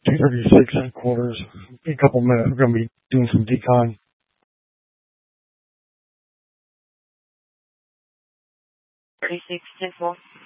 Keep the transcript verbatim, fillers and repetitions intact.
two thirty-six headquarters. In a couple minutes, we're going to be doing some decon. thirty-six ten four.